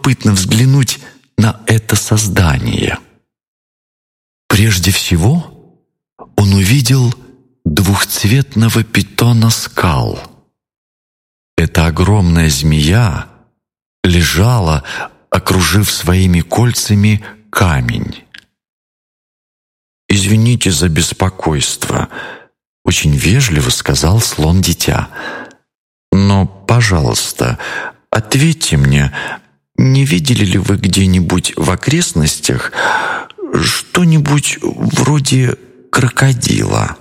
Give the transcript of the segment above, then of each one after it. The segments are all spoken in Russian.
любопытно взглянуть на это создание. Прежде всего он увидел двухцветного питона скал. Эта огромная змея лежала, окружив своими кольцами камень. «Извините за беспокойство», — очень вежливо сказал слон-дитя. «Но, пожалуйста, ответьте мне, не видели ли вы где-нибудь в окрестностях что-нибудь вроде крокодила?»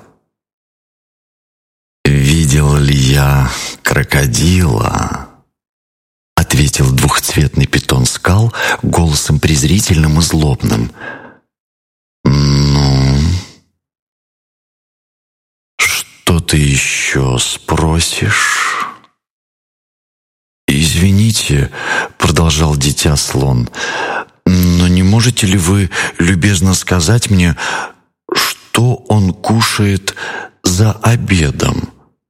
«Видел ли я крокодила?» — ответил двухцветный питон скал голосом презрительным и злобным. «Ну, что ты еще спросишь?» «Извините», — продолжал дитя-слон, «но не можете ли вы любезно сказать мне, что он кушает за обедом?»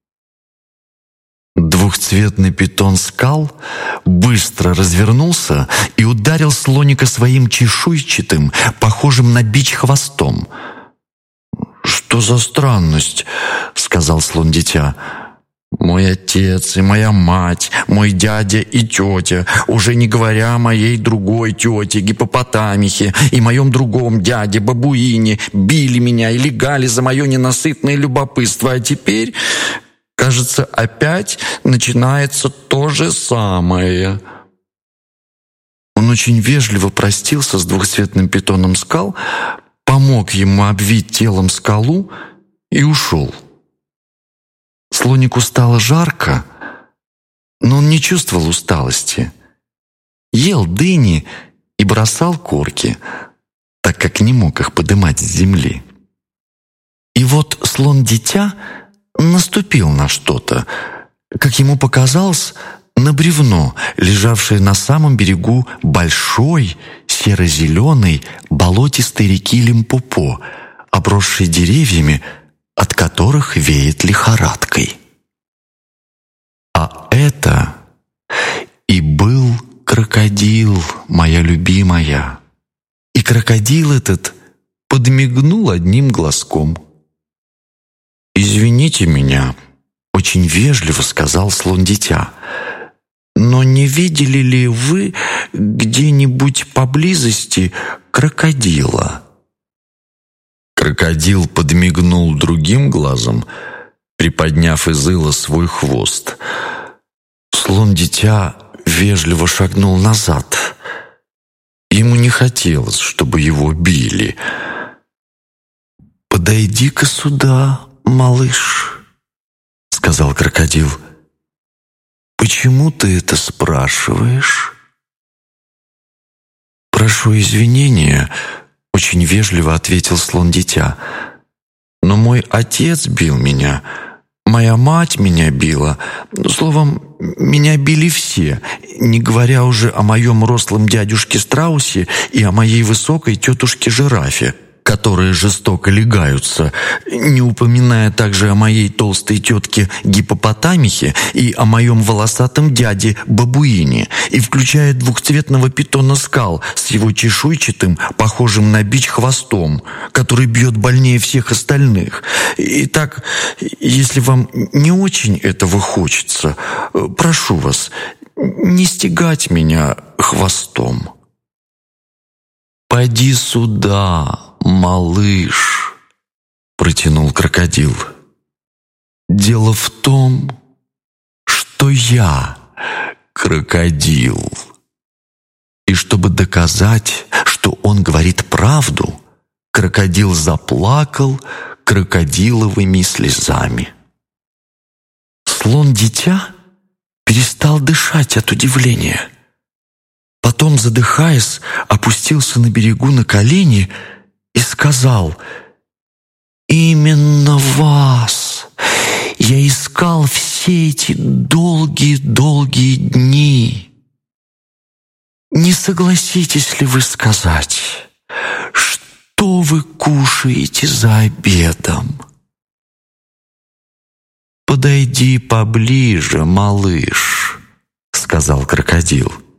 Двухцветный питон скал быстро развернулся и ударил слоника своим чешуйчатым, похожим на бич хвостом. «Что за странность?» — сказал слон-дитя. «Мой отец и моя мать, мой дядя и тетя, уже не говоря о моей другой тете гипопотамихе и моем другом дяде бабуине, били меня и легали за мое ненасытное любопытство, а теперь, кажется, опять начинается то же самое». Он очень вежливо простился с двухцветным питоном скал, помог ему обвить телом скалу и ушел. Слонику стало жарко, но он не чувствовал усталости. Ел дыни и бросал корки, так как не мог их подымать с земли. И вот слон-дитя наступил на что-то, как ему показалось, на бревно, лежавшее на самом берегу большой серо-зеленой болотистой реки Лимпопо, обросшей деревьями, от которых веет лихорадкой. А это и был крокодил, моя любимая. И крокодил этот подмигнул одним глазком. «Извините меня», — очень вежливо сказал слон-дитя, «но не видели ли вы где-нибудь поблизости крокодила?» Крокодил подмигнул другим глазом, приподняв из ила свой хвост. Слон-дитя вежливо шагнул назад. Ему не хотелось, чтобы его били. «Подойди-ка сюда, малыш», — сказал крокодил. «Почему ты это спрашиваешь?» «Прошу извинения», — очень вежливо ответил слон-дитя. «Но мой отец бил меня, моя мать меня била. Словом, меня били все, не говоря уже о моем рослом дядюшке Страусе и о моей высокой тетушке Жирафе, которые жестоко лягаются, не упоминая также о моей толстой тетке Гипопотамихе и о моем волосатом дяде Бабуине, и включая двухцветного питона скал с его чешуйчатым, похожим на бич хвостом, который бьет больнее всех остальных. Итак, если вам не очень этого хочется, прошу вас, не стегать меня хвостом». «Поди сюда, малыш», — протянул крокодил. «Дело в том, что я крокодил». И чтобы доказать, что он говорит правду, крокодил заплакал крокодиловыми слезами. Слон-дитя перестал дышать от удивления. Потом, задыхаясь, опустился на берегу на колени и сказал: «Именно вас я искал все эти долгие-долгие дни. Не согласитесь ли вы сказать, что вы кушаете за обедом?» «Подойди поближе, малыш», — сказал крокодил.